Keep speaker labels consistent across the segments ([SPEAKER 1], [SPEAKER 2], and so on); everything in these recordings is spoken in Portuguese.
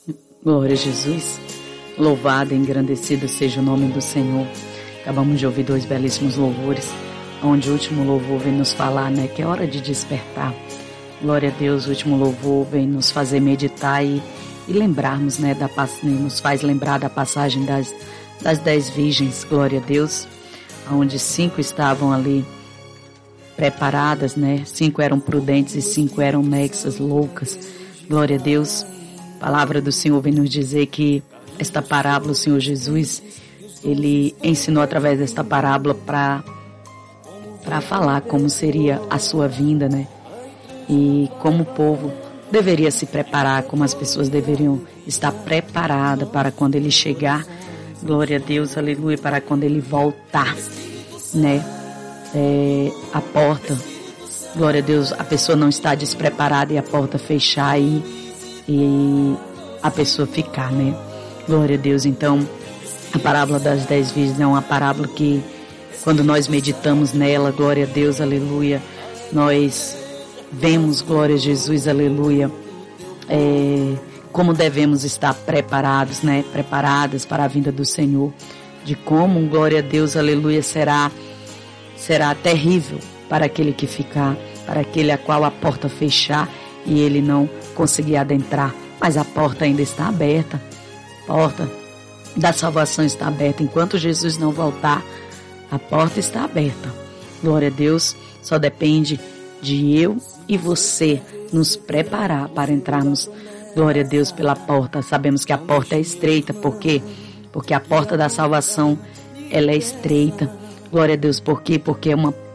[SPEAKER 1] Glória a Jesus. Louvado e engrandecido seja o nome do Senhor. Acabamos de ouvir 2 belíssimos louvores, onde o último louvor vem nos falar, que é hora de despertar. Glória a Deus, o último louvor vem nos fazer meditar e lembrarmos, nos faz lembrar da passagem das 10 virgens, glória a Deus, onde 5 estavam ali preparadas, 5 eram prudentes e 5 eram nexas, loucas, glória a Deus. A palavra do Senhor vem nos dizer que esta parábola, o Senhor Jesus, Ele ensinou através desta parábola para falar como seria a sua vinda, E como o povo deveria se preparar, como as pessoas deveriam estar preparadas para quando Ele chegar, glória a Deus, aleluia, para quando Ele voltar, a porta, glória a Deus, a pessoa não está despreparada e a porta fechar e a pessoa ficar, glória a Deus. Então, a parábola das 10 virgens é uma parábola que, quando nós meditamos nela, glória a Deus, aleluia, nós vemos, glória a Jesus, aleluia, como devemos estar preparados, preparadas para a vinda do Senhor, de como, glória a Deus, aleluia, será terrível para aquele que ficar, para aquele a qual a porta fechar e ele não conseguir adentrar, mas a porta ainda está aberta, a porta da salvação está aberta, enquanto Jesus não voltar, a porta está aberta, glória a Deus, só depende de eu e você nos preparar para entrarmos, glória a Deus, pela porta. Sabemos que a porta é estreita, por quê? Porque a porta da salvação, ela é estreita, glória a Deus, por quê? Porque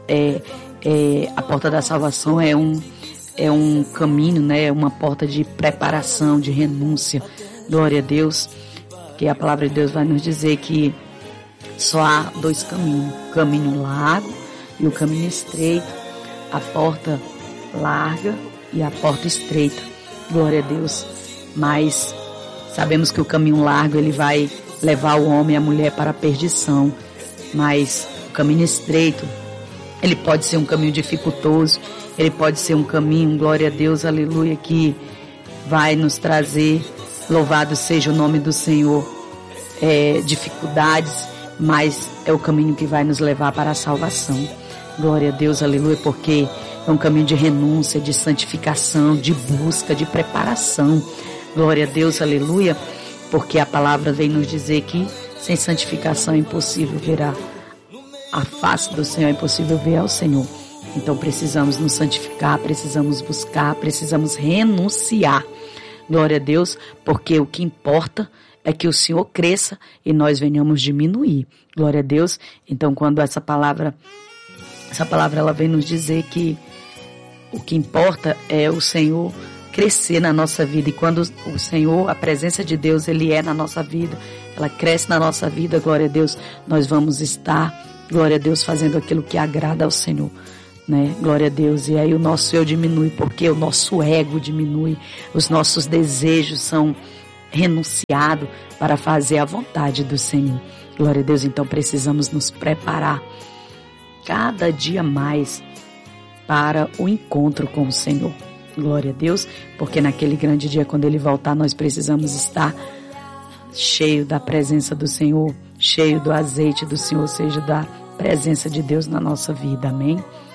[SPEAKER 1] a porta da salvação é um caminho, uma porta de preparação, de renúncia, glória a Deus, que a palavra de Deus vai nos dizer que só há 2 caminhos, o caminho largo e o caminho estreito, a porta larga e a porta estreita, glória a Deus, mas sabemos que o caminho largo ele vai levar o homem e a mulher para a perdição, mas o caminho estreito, ele pode ser um caminho dificultoso, ele pode ser um caminho, glória a Deus, aleluia, que vai nos trazer, louvado seja o nome do Senhor, dificuldades, mas é o caminho que vai nos levar para a salvação. Glória a Deus, aleluia, porque é um caminho de renúncia, de santificação, de busca, de preparação. Glória a Deus, aleluia, porque a palavra vem nos dizer que sem santificação é impossível ver a face do Senhor, é impossível ver ao Senhor. Então precisamos nos santificar, precisamos buscar, precisamos renunciar. Glória a Deus, porque o que importa é que o Senhor cresça e nós venhamos diminuir. Glória a Deus. Então quando essa palavra ela vem nos dizer que o que importa é o Senhor crescer na nossa vida. E quando o Senhor, a presença de Deus, Ele é na nossa vida, ela cresce na nossa vida, glória a Deus, nós vamos estar, glória a Deus, fazendo aquilo que agrada ao Senhor, glória a Deus. E aí o nosso eu diminui, porque o nosso ego diminui, os nossos desejos são renunciados para fazer a vontade do Senhor. Glória a Deus, então precisamos nos preparar cada dia mais para o encontro com o Senhor. Glória a Deus, porque naquele grande dia, quando Ele voltar, nós precisamos estar cheio da presença do Senhor, cheio do azeite do Senhor, ou seja, da presença de Deus na nossa vida. Amém?